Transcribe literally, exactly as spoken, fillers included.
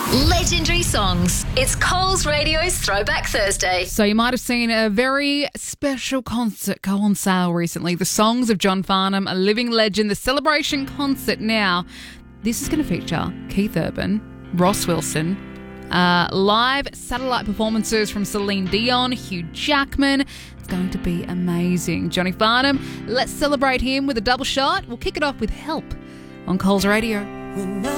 Legendary songs. It's Coles Radio's Throwback Thursday. So you might have seen a very special concert go on sale recently. The Songs of John Farnham, a living legend, the Celebration concert. Now, this is going to feature Keith Urban, Ross Wilson, uh, live satellite performances from Celine Dion, Hugh Jackman. It's going to be amazing. Johnny Farnham, let's celebrate him with a double shot. We'll kick it off with Help on Coles Radio. When I